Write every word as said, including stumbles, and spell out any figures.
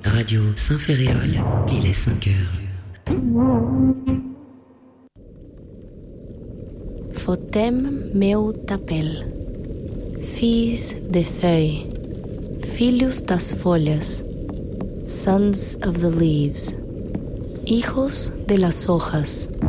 Radio Saint-Ferréol, il est cinq heures. Fotem meu tapel, filhos de feuilles, filhos das folhas, sons of the leaves, hijos de las hojas.